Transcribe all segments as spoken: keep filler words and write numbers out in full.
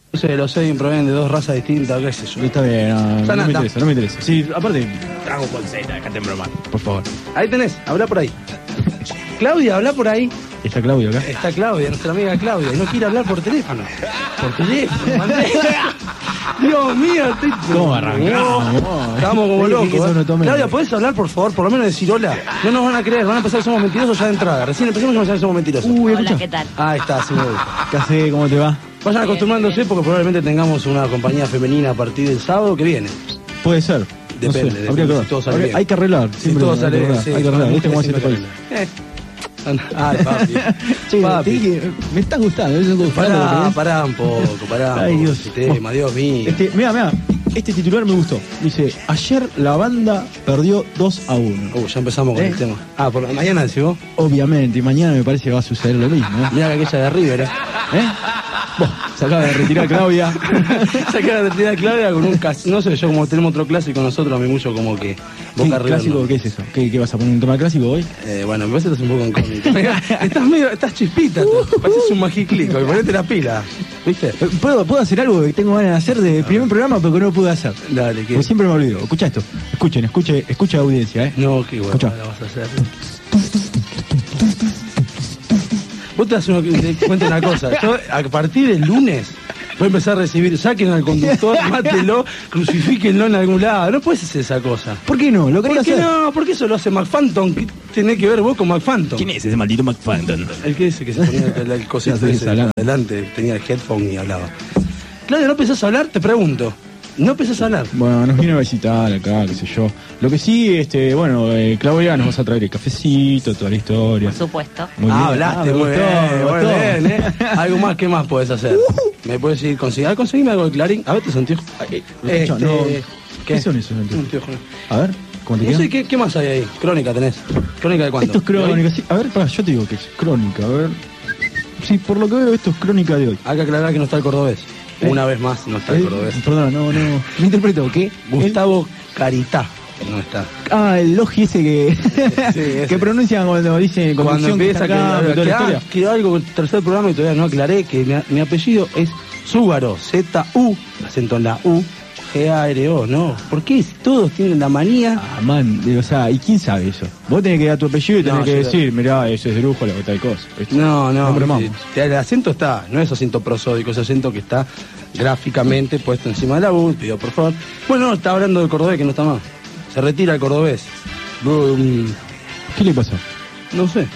No sé, los Saiyajin provienen de dos razas distintas, qué sé yo. Está bien, no, no me Sanata. interesa, no me interesa. Sí, aparte, Dragon Ball Z, déjate en broma, por favor. Ahí tenés, habla por ahí. Claudia, habla por ahí. ¿Está Claudio acá? Está Claudia, nuestra amiga Claudia, y no quiere hablar por teléfono. Por teléfono, mandé. Dios mío, estoy... ¿Cómo arrancamos? Estamos como Oye, locos. que eso no ¿eh? tome- Claudia, ¿podés hablar, por favor? Por lo menos decir hola. No nos van a creer, van a pensar que somos mentirosos ya de entrada. Recién empezamos y van a pensar que somos mentirosos. Uy, Hola, escucha. ¿qué tal? Ahí está, sí me gusta. ¿Qué hace? ¿Cómo te va? Vayan acostumbrándose porque probablemente tengamos una compañía femenina a partir del sábado que viene. Puede ser. Depende, no sé, depende, habría que ver. si todo sale Habría- bien. Hay que arreglar. Si Siempre todo hay que sale bien, arreglar, sí. hay que arreglar. ¿Viste cómo es este país? Eh. Ay, papi. Che, Papi. te dije, me está gustando, eso es gustando. Pará, pará un poco, pará. un Ay, poco, Dios. ese tema, Dios mío. Este, mira, mira, este titular me gustó. Dice, ayer la banda perdió dos a uno. Uh, ya empezamos con ¿Eh? el tema. Ah, por la mañana decís vos. Obviamente, y mañana me parece que va a suceder lo mismo. ¿Eh? Mirá que aquella de River, ¿eh? ¿Eh? Vos, se acaba de retirar Claudia. Se acaba de retirar Claudia con un clásico. No sé, yo como tenemos otro clásico nosotros, a mí mucho como que ¿Qué, Boca River. clásico? no. ¿Qué es eso? ¿Qué, qué vas a poner un tema clásico hoy? Eh, bueno, me parece que estás un poco incógnito. Estás medio, estás chispita, tú. Pareces un magiclico y ponete la pila. ¿Viste? Eh, ¿Puedo, ¿Puedo hacer algo que tengo ganas de hacer de primer programa, pero que no pude hacer? Dale, que. Porque siempre me olvido. Escucha esto. Escuchen, escuche, escucha la audiencia, ¿eh? No, qué bueno, Escuchá. la vas a hacer. Vos te das uno que te cuente una cosa. Yo, a partir del lunes, voy a empezar a recibir, saquen al conductor, mátelo, crucifíquenlo en algún lado. No puedes hacer esa cosa. ¿Por qué no? ¿Lo ¿Por querés qué hacer? no? ¿Por qué eso lo hace McPhantom? ¿Qué tenés que ver vos con McPhantom? ¿Quién es ese maldito McFadden? El que ese que se ponía el, el cosito Ya sé, ese hablando. adelante, tenía el headphone y hablaba. Claudia, ¿no empezás a hablar? Te pregunto. ¿No empezás a hablar? Bueno, nos vino a visitar acá, qué sé yo. Lo que sí, este, bueno, eh, Claudia nos vas a traer el cafecito, toda la historia. Por supuesto. Muy ah, bien. hablaste, Ah, me muy gustó, bien, me muy gustó. bien, ¿eh? Algo más, ¿qué más puedes hacer? ¿Me puedes ir consiguiendo? Conseguime algo de Clarín. A ver, tus anteojos. Eh, Este, escucha, no, ¿qué? ¿Qué son esos anteojos? Anteojos. A ver, ¿cómo te No quedan? sé, ¿qué, ¿qué más hay ahí? Crónica tenés. ¿Crónica de cuándo? Esto es crónica, sí. A ver, pará, yo te digo que es crónica, a ver. Sí, por lo que veo, esto es crónica de hoy. Hay que aclarar que no está el cordobés. ¿Eh? Una vez más no está el Eh, cordobés. Perdona, no, no. Me interpreto, ¿qué? Gustavo Caritá no está. Ah, el logi ese que, Sí, ese. que pronuncian cuando dicen Cuando conducción que empieza está que, acá, que, toda la ah, historia. quiero algo con el tercer programa y todavía no aclaré que mi, mi apellido es Zúgaro, Z U, acento en la U, G A R O, ¿no? ¿Por qué todos tienen la manía? Ah, man, o sea, ¿y quién sabe eso? Vos tenés que dar tu apellido y tenés No, que yo- decir, mirá, eso es de Rújula o tal cosa. ¿viste? No, no, No bromamos. sí, el acento está, no es acento prosódico, es acento que está gráficamente puesto encima de la U, pido por favor. Bueno, no, está hablando del cordobés que no está más. Se retira el cordobés. Bum, ¿Qué le pasó? no sé.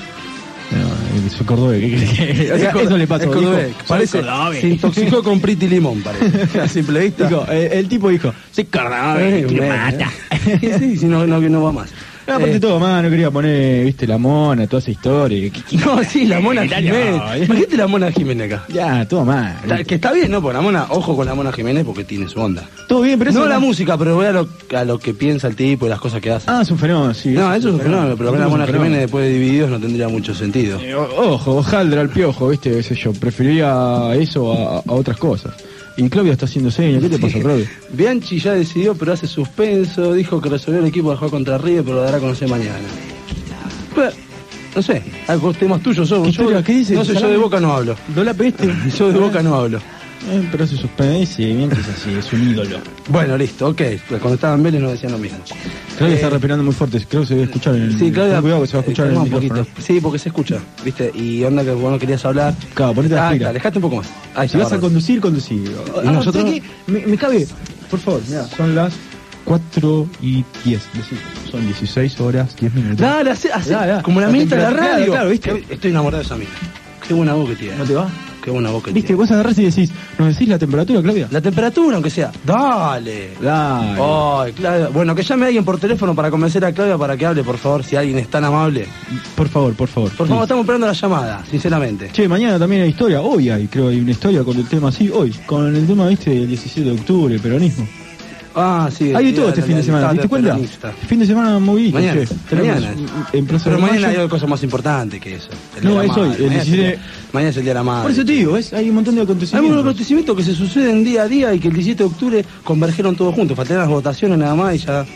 No, es cordobés, ¿qué crees que- O sea, eso le pasó. El cordobés, dijo, parece, soy cordobés. se intoxicó con Pretty Limón, parece. A simple vista. Dijo, el, el tipo dijo, soy Ay, cordobés, que me bueno, mata. eh. Sí, sí, no, no, que no va más. No, aparte Eh, todo, más, no quería poner, viste, la mona, toda esa historia. ¿Qué- qué- No, sí, la Mona Dale, Jiménez. ay. Imagínate la Mona Jiménez acá. Ya, todo mal. Está- que está bien, ¿no? Porque la Mona, ojo con la Mona Jiménez porque tiene su onda. Todo bien, pero eso No la música, pero voy a lo, a lo que piensa el tipo y las cosas que hace. Ah, es un fenómeno, sí. no, eso es un fenómeno, pero la Eso es Mona un fenómeno. Jiménez después de Divididos no tendría mucho sentido. Eh, o- ojo, hojaldra al piojo, viste, qué sé yo. Preferiría eso a, a otras cosas. Y Claudia está haciendo señas, ¿qué te pasa, Claudia? Bianchi ya decidió, pero hace suspenso. Dijo que resolvió el equipo de jugar contra River, pero lo dará a conocer mañana. Pero, no sé, algo temas tuyos. Yo, ¿Qué yo- historia? ¿Qué dice? No sé, yo de Salame. Boca no hablo. ¿No la pediste? Yo de Boca no hablo. Eh, pero se suspende, sí, bien que es así, es un ídolo. Bueno, listo, ok. Pues cuando estaba en Vélez nos decían lo mismo. Claudia Eh, está respirando muy fuerte, creo que se debe escuchar en el... Sí, Claudia. Ten cuidado que se va a escuchar eh, en el calma un micrófono. poquito. Sí, porque se escucha, ¿viste? Y onda que vos no querías hablar. Claro, ponete las Ah, pilas. alejate un poco más. Ahí Si está, vas a bárbaro. conducir, conducir. Y nosotros- ¿sabes qué? Me, me cabe, por favor, mira, son las cuatro y diez, decir, son dieciséis horas, diez minutos. Dale, hace, hace Dale, dale. como la La minita de la temperatura, radio. claro, ¿viste? Estoy enamorado de esa mina. Qué buena voz que tiene. ¿No te va? Qué buena voz que Viste, tiene. vos agarrás y decís, ¿nos decís la temperatura, Claudia? La temperatura, aunque sea. Dale. Dale. Ay, Claudia. Bueno, que llame a alguien por teléfono para convencer a Claudia para que hable, por favor, si alguien es tan amable. Por favor, por favor. Por favor, estamos esperando la llamada, sinceramente. Che, mañana también hay historia, hoy hay, creo, hay una historia con el tema así, hoy, con el tema, viste, del diecisiete de octubre, peronismo. Ah, sí. Hay de sí, todo la- este la- fin de la- semana, la- ¿te diste cuenta? peronista. Fin de semana movidito, Mañana, che. Tenemos mañana. en Plaza Pero de mañana Mayo. hay cosas más importantes que eso. El No, día de la es hoy, madre. el Mañana es el día- diecisiete. Mañana es el día de la madre. Por eso te digo, ¿ves? Hay un montón de Hay acontecimientos. unos acontecimientos que se suceden día a día y que el diecisiete de octubre convergieron todos juntos. Faltaron las votaciones nada más y ya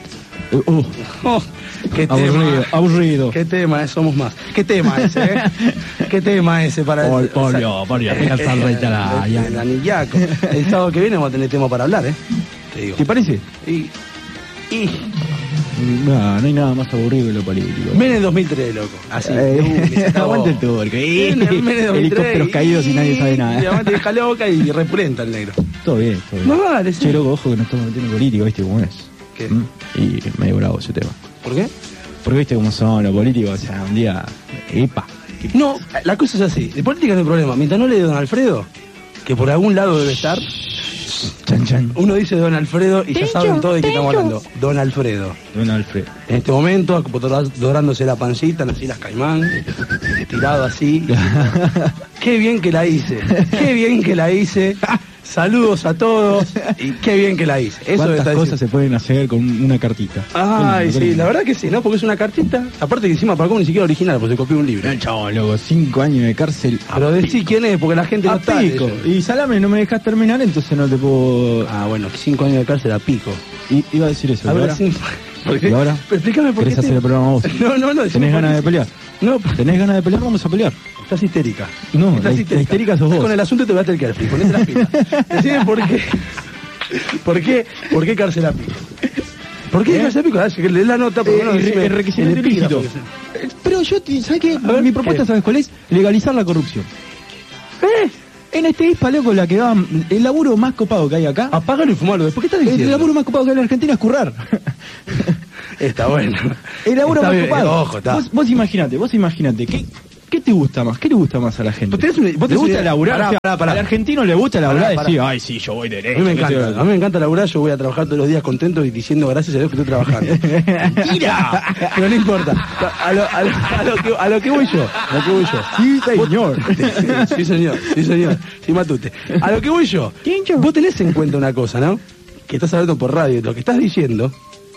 Uh, uh, Oh, qué aburrido, tema. aburrido. Qué tema, eh, somos más. Qué tema ese, ¿eh? Qué tema ese para Por, el por Dios, por Dios, deja estar rey la el anillaco. El sábado que viene vamos a tener tema para hablar, ¿eh? Te digo. ¿Te parece? Y, y No, no hay nada más aburrido que lo político. Menem dos mil tres, loco. Así. Eh, de una, se acabó. aguante el turco. Menem, Menem dos mil tres, Helicópteros caídos y nadie sabe nada. Diamante deja loca y repulenta el negro. Todo bien, todo bien. No, vale, sí. Che, loco, ojo que no estamos metiendo político, ¿viste cómo es? ¿Qué? ¿Mm? Y medio bravo ese tema. ¿Por qué? Porque viste cómo son los políticos, o sea, un día... ¡Epa! No, la cosa es así. De política no hay problema. Mientras no le dé Don Alfredo, que por algún lado debe estar, Chan, chan. uno dice Don Alfredo y ya saben todos de qué estamos hablando. Don Alfredo. Don Alfred. En este momento, dorándose la pancita, así las caimán, tirado así. Qué bien que la hice. Qué bien que la hice. Saludos a todos y qué bien que la hice. Eso ¿Cuántas está cosas diciendo. se pueden hacer con una cartita? Ay, Qué sí, lindo. la verdad que sí, ¿no? Porque es una cartita. Aparte que encima para cómo ni siquiera original, porque se copió un libro. No, chavo, loco, cinco años de cárcel. a Pero decí pico. quién es, porque la gente no A está. pico. leyendo. Y Salame no me dejas terminar, entonces no te puedo... Ah, bueno, cinco años de cárcel a pico. I- iba a decir eso. A ¿y ver, ahora? sí. ¿Por qué? ¿Y ahora? Pero explícame por qué. ¿Querés hacer te- el programa vos? No, no, no. decime ¿Tenés por ganas qué. de pelear? No, ¿Tenés ganas de pelear? Vamos a pelear. estás histérica. No, estás la- la histérica sos vos. Con el asunto te vas a tener que dar frío. Ponete las pilas. Decime por qué. ¿Por qué? ¿Por qué cárcel a pico? ¿Por qué ¿Eh? cárcel a pico? Ah, que lees la nota, pero Eh, no, el, decime el requisito el epígrafo implícito. que sea. Eh, Pero yo, te- ¿sabes qué? ver, Mi propuesta, ¿qué? ¿sabes cuál es? Legalizar la corrupción. ¿Eh? En este ispa, loco, la que va... El laburo más copado que hay acá... Apágalo y fumalo. ¿Por qué estás El diciendo? laburo más copado que hay en Argentina es currar. Está bueno. El laburo Está más bien, copado. Ojo, está. Vos, vos imaginate, vos imaginate, ¿qué, ¿qué te gusta más? ¿Qué le gusta más a la gente? Vos tenés una- vos ¿Le tenés gusta una- laburar? Pará, O sea, pará, pará. Al argentino le gusta laburar Pará, y pará. decir, ay, sí, yo voy derecho. A mí me qué sé encanta, yo. a mí me encanta laburar, yo voy a trabajar todos los días contento y diciendo gracias a Dios que estoy trabajando. ¡Mentira! Pero no importa. A lo, a lo- a lo que, a lo que voy yo, a lo que voy yo. Sí, señor. Sí, señor, sí, señor. Sí, Matute. A lo que voy yo. Vos tenés en cuenta una cosa, ¿no? Que estás hablando por radio, lo que estás diciendo,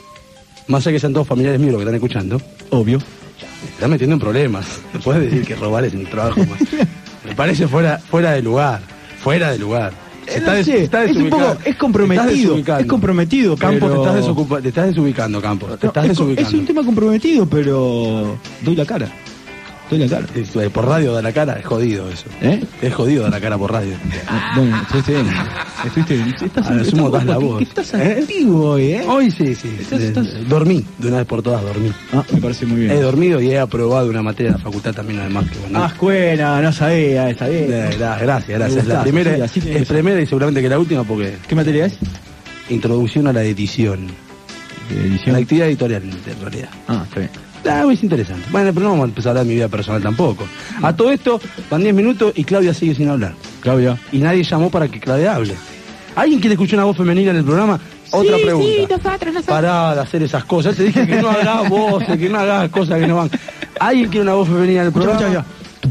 más allá que sean todos familiares míos los que están escuchando, Obvio. te estás metiendo en problemas. No puedes decir que robar es un trabajo más. Me parece fuera, fuera de lugar. Fuera de lugar. Se Eh, está no des- sé, se está es un desubicando. poco, es Te estás comprometido, desubicando. es comprometido, Campos, pero... te estás desocupa- te estás desubicando, Campos. Te No, estás es, co- desubicando. es un tema comprometido, pero doy la cara. Doy la cara. Es- eh, Por radio da la cara, es jodido eso. ¿Eh? Es jodido dar la cara por radio. Ah, bueno, estuviste bien. Estuviste, estás, A lo sumo estás- das la que- voz. que estás ¿Eh? activo hoy, ¿eh? Hoy sí, sí. Estás- Eh, estás- Dormí, de una vez por todas dormí. Ah, me parece muy bien. He dormido y he aprobado una materia de la facultad también, además. Que, bueno, Ah, escuela, no sabía, está bien. eh, gra- gracias, gracias. Me La gustás, primera, sí, así tiene es que ser. primera y seguramente que la última porque ¿Qué materia es? introducción a la edición. De edición. La actividad editorial, en realidad. Ah, está bien. Ah, es interesante. Bueno, pero no vamos a empezar a hablar de mi vida personal tampoco. A todo esto, van diez minutos y Claudia sigue sin hablar. Claudia. Y nadie llamó para que Claudia hable. ¿Alguien quiere escuchar una voz femenina en el programa? Otra Sí, pregunta. sí, nosotros, nosotros. Pará de hacer esas cosas. Te dije que no hagas voces, que no hagas cosas que no van. ¿Alguien quiere una voz femenina en el Escucha, programa?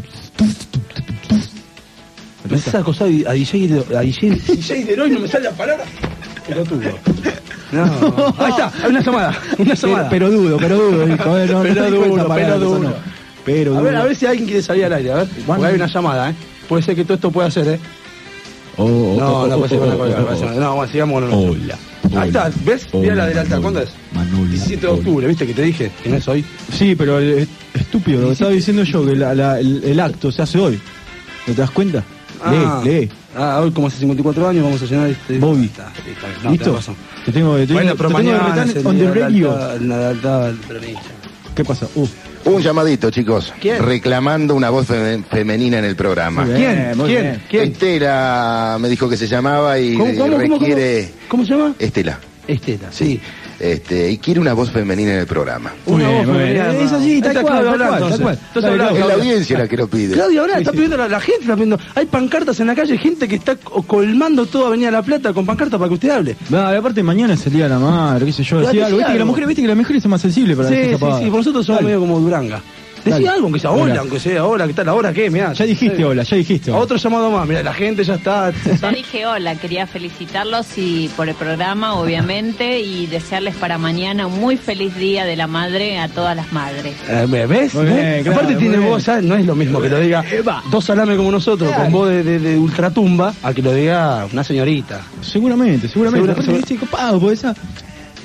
escucha, Me haces acosar a D J de- a D J D J de hoy no me sale la palabra. Pelotudo. No, no. Ahí está, hay una llamada. Una Pero, llamada. pero dudo, pero dudo, hijo. eh, no, no Pero te digo esa duro, palabra, pero eso duro. no. Pero A ver, duro. a ver si alguien quiere salir al aire, a ver. Porque hay una llamada, ¿eh? Puede ser que todo esto pueda ser, ¿eh? Oh, oh, No, oh, no, oh, puede ser oh, una oh, colgar, oh, puede ser- oh. No, bueno, sigamos con lo nuestro. Hola. Ahí está, ¿ves? Mira la del alta, ¿cuándo es? Manuela. diecisiete de octubre, ¿viste que te dije? Que no es hoy. Sí, pero el- es estúpido, lo que estaba diciendo yo, que la- la- el, el acto se hace hoy. ¿No te das cuenta? Ah, Lee, lee. Ah, hoy como hace cincuenta y cuatro años vamos a llenar este... Bobby. Está, sí, está, no, ¿Listo? tenés razón. Te tengo, te tengo, Bueno, pero te tengo de mañana retan es el on día the de la radio. alta- la de alta del peronista. ¿Qué pasa? Uh, Un llamadito, chicos. ¿Quién? Reclamando una voz fe- femenina en el programa. Muy bien. ¿Quién? muy ¿Quién? bien. ¿Quién? Estela me dijo que se llamaba y ¿Cómo, cómo, cómo, requiere... cómo? ¿Cómo se llama? Estela. Estela, sí. Este, y quiere una voz femenina en el programa. Muy Una bien, voz muy bien. femenina, Es así, Ahí tal está cual, Claudia tal hablando, cual, tal entonces. cual. Entonces Dale, hablá, Es la Claudia. audiencia la que lo pide. Claudia, ahora Sí, está sí. pidiendo a la gente, está pidiendo, hay pancartas en la calle, gente que está co- colmando toda Avenida La Plata con pancartas para que usted hable. no, y aparte mañana es el día de la madre, qué sé yo, Dale, decía algo. decí Viste que la algo. mujer, viste que las mujeres son más sensibles para Sí, decir sí, zapadas. sí, por nosotros somos Dale. medio como Duranga. Decí Dale. algo, aunque sea hola, Hola. aunque sea hola, ¿qué tal? ¿La hora qué? Mirá, Ya dijiste hola, ya dijiste hola. Otro llamado más, mira, la gente ya está... Ya dije hola, quería felicitarlos y por el programa, obviamente, y desearles para mañana un muy feliz día de la madre a todas las madres. Eh, ¿Ves? Muy bien, ¿Ves? claro, Aparte muy tiene bien. voz, ya no es lo mismo que lo diga Eva. dos salames como nosotros, Claro. con voz de, de, de ultratumba, a que lo diga una señorita. Seguramente, seguramente. Segura- Aparte segura- viste, copado, porque esa...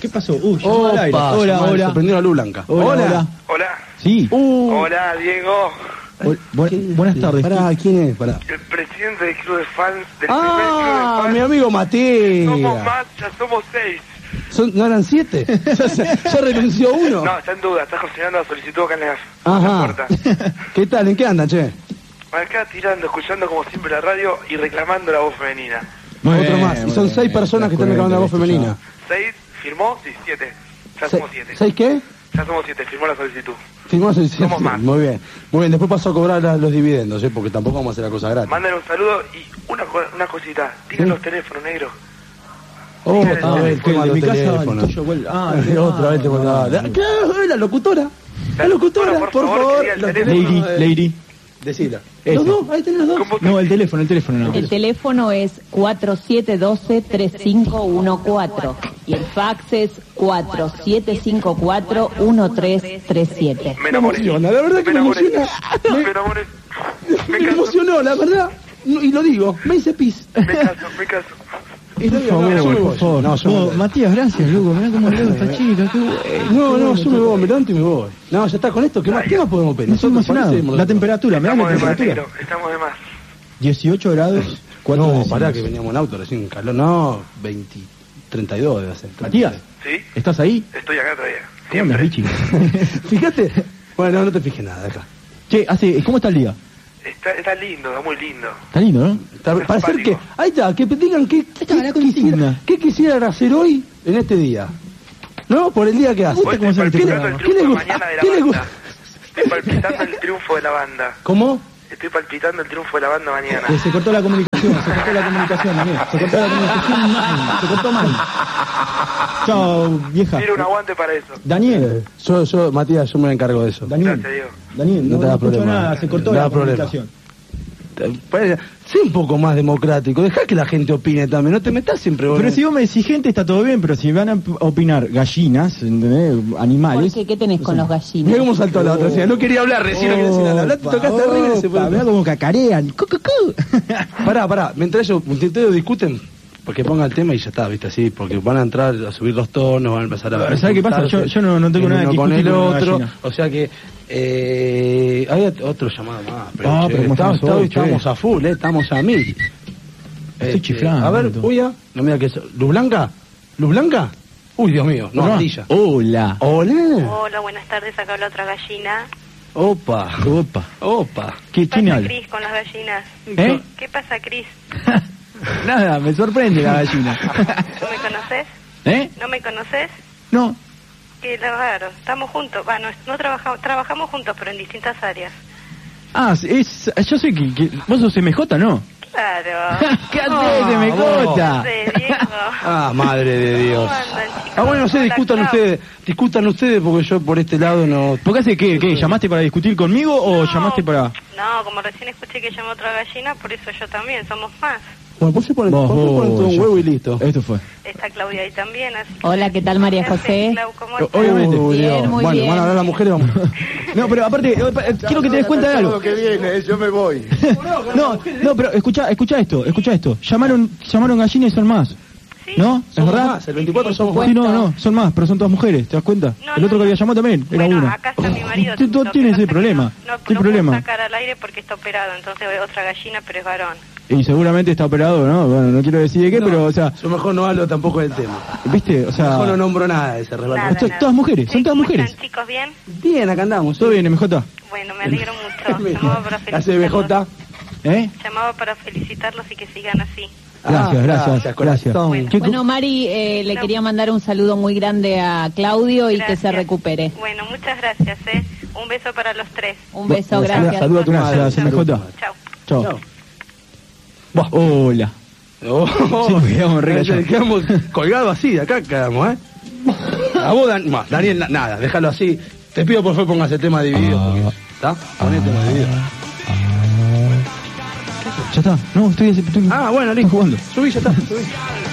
¿Qué pasó? Uh, llamó al aire. Opa, Hola, llamó, hola. Se prendió la luz blanca. Hola, hola. Hola. Sí. Uh, Hola, Diego. Bu- bu- buenas tardes. Pará, ¿quién es? Pará. El presidente del club de fans, del primer club Ah, de fans. mi amigo Somos Matías. más, ya somos seis. Son- ¿No eran siete? ya, se- ya renunció uno. No, está en duda, está considerando la solicitud acá en la, en la Ajá. puerta. ¿Qué tal? ¿En qué andan, che? Acá tirando, escuchando como siempre la radio y reclamando la voz femenina. Muy Otro bien, más. Y muy son bien. seis personas que están reclamando la voz Esto ya. femenina. ¿Seis? ¿Firmó? Sí, siete. Ya Se- somos siete. ¿Seis qué? Ya somos siete, firmó la solicitud. Firmamos el Somos más. Muy bien. Muy bien, después paso a cobrar la- los dividendos, ¿eh? Porque tampoco vamos a hacer la cosa gratis. Mándale un saludo y una, co- una cosita. Digan los teléfonos, negro. Oh, Dígale, otra vez el ¿Qué, tema de de mi los casa al teléfonos. tuyo? vuel- Ah, Otra vez te voy a ah, dar. ¿Qué? La locutora. La locutora, Bueno, por, por favor, favor. que diga el los teléfono. teléfonos, Lady, eh, Lady. Decila. Ese. Los dos, ahí tenés los dos. ¿Cómo No, el teléfono, el teléfono no. El teléfono es cuatro siete uno dos, tres cinco uno cuatro y el fax es cuatro siete cinco cuatro uno tres tres siete. Me enamoré. Me emociona, la verdad que me enamoré. emociona. Me enamoré. Me Me caso, emocionó, la verdad. No, y lo digo, me hice pis. me caso, me caso. Y lo Por digo, favor, no, yo me por voy. favor. No, yo me Vos, voy. Matías, gracias, loco. Mirá cómo leo esta chica. Qué bueno. No, no, yo me voy, me levanto y me voy. No, ya está con esto, ¿qué más, qué más podemos pedir? No estoy Nosotros emocionado. parecemos- La temperatura, me da la Estamos de más, temperatura. negro. Estamos de más. dieciocho grados, cuatro No, décimas. pará que veníamos en auto recién, calor. No, veinte, treinta y dos debe ser. Matías, ¿Sí? ¿estás ahí? Estoy acá todavía. ¿Cómo andas, Siempre. Richie? Fíjate. Bueno, no te fijes nada acá. Che, hace, ¿cómo está el día? Está, está lindo, está muy lindo. Está lindo, ¿no? Está- Es Para hacer que. simpático. Ahí está, que digan qué, está, la qué, consigna. quisiera, qué quisieran hacer hoy en este día. ¿No? Por el día que hace. Hoy cómo estoy se palpitando el ¿Qué triunfo le de gusta? mañana de la ¿Qué le banda. gusta? Estoy palpitando el triunfo de la banda. ¿Cómo? Estoy palpitando el triunfo de la banda mañana. Que se cortó la comunicación, se cortó la comunicación, Daniel. Se cortó la comunicación mal, se cortó mal. Chao, vieja. Tiro un aguante para eso. Daniel, Yo, yo, Matías, yo me encargo de eso. Daniel, Gracias, Diego. Daniel, No no, te da no escucho problema. nada, se cortó No la da problema. comunicación. Pues, sé un poco más democrático, deja que la gente opine también, no te metas siempre vos. Pero si vos me decís gente está todo bien, pero si van a op- opinar gallinas, ¿entendés? Animales. ¿Por qué? ¿Qué tenés con los Mirá gallinas? cómo saltó la otra, decía, no quería hablar recién, no quería decir nada. Hablaste, Opa, tocaste arriba y se opa, fue. mirá cómo cacarean. Cu, cu, cu. Pará, pará, mientras ellos, mientras ellos discuten, porque ponga el tema y ya está, viste, así, porque van a entrar a subir los tonos, van a empezar a... ¿Sabés qué pasa? Yo- yo no- no tengo el nada uno que con el discutir con una otro, gallina. o sea que... Eh, hay ot- otro llamado más, pero, Ah, che, pero ¿cómo estamos, estamos hoy, che? estamos a full, eh, estamos a mil. Este, chiflando. A ver, uy, ya, no mira que es... ¿Luz blanca? ¿Luz blanca? Uy, Dios mío, no, amarilla. Hola. Hola. Hola, buenas tardes, acá habla otra gallina. Opa, Opa. opa. ¿Qué, ¿Qué ¿Quién pasa, habla? Cris, con las gallinas? ¿Eh? ¿Qué pasa, Cris? Nada, me sorprende la gallina. ¿No me conoces? ¿Eh? ¿No me conoces? No. Qué raro, estamos juntos, bueno, no trabajamos, trabajamos juntos, pero en distintas áreas. Ah, es, yo sé que, que vos sos M J, ¿no? Claro. ¿Qué haces, Ah, M vos. J? No sé, Diego. Ah, madre de Dios. ¿Cómo andan, chicos? Ah, bueno, no sé, Hola, discutan Clau. ustedes, discutan ustedes porque yo por este lado no... ¿Por qué hace qué? ¿Qué? ¿Llamaste para discutir conmigo o No, llamaste para...? No, como recién escuché que llamó otra gallina, por eso yo también, somos más. Bueno, pues se ponen, Vos, ¿por qué ponen vos, todo un yo- huevo y listo? Esto fue. Está Claudia ahí también, así que- Hola, ¿qué tal, María ¿Qué haces, José? Clau? ¿Cómo O- estás? obviamente. Uy, Bien, Dios. muy bueno, bien. van a hablar las mujeres, vamos. No, pero aparte, eh, eh, quiero que te des cuenta de algo. que viene, yo me voy. No, no, pero escucha, escucha esto, escucha esto. Llamaron, llamaron gallinas y son más. Sí. ¿No? ¿Es Somos verdad? más, el veinticuatro somos más. Sí, no, no, son más, pero son todas mujeres, ¿te das cuenta? No, el no, otro que no. había llamado también era Bueno, una. acá está mi marido. Usted no Lo tiene que ese pasa es que problema. No, no, ¿Qué no puedo problema? sacar al aire porque está operado, entonces otra gallina, pero es varón. Y seguramente está operado, ¿no? Bueno, no quiero decir de qué, No, pero, o sea, yo mejor no hablo tampoco del tema. ¿viste? O sea, Mejor no nombro nada de ese resbalón. Nada, Esto es nada. todas mujeres, son Sí, todas ¿cómo mujeres. están, chicos? ¿Bien? Bien, acá andamos. ¿Todo bien, M J? Bueno, me alegro mucho. Llamaba para Hace B J. felicitarlos. ¿Eh? Llamaba para felicitarlos y que sigan así. Gracias, Ah, gracias, gracias, gracias. corazón. ¿Qué co- Bueno, Mari, eh, le quería mandar un saludo muy grande a Claudio y que se Gracias. recupere. Bueno, muchas gracias, ¿eh? Un beso para los tres. Un beso, Bueno, gracias. Saluda a tu madre. Gracias, M J. Chao. Chao. Chao. Buah, hola. Oh, Sí, quedamos re callados. quedamos colgados así, de acá quedamos, ¿eh? A vos, Dan- más, Daniel, na- nada, déjalo así. Te pido por favor pongas el tema dividido, porque, ¿está? Poné el tema dividido. Ya está. No, estoy, estoy Ah, bueno, estoy listo. jugando. Subí, ya está, subí.